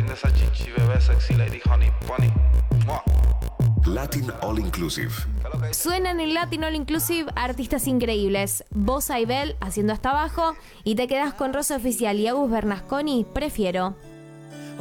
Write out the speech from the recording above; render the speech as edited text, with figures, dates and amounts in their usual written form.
esa chichi, bebé, sexy lady, honey, bunny. Mua. Latin All Inclusive. Suenan en Latin All Inclusive artistas increíbles. Vos, Aibel, haciendo hasta abajo. Y te quedás con Rosa Oficial y Agus Bernasconi, Prefiero.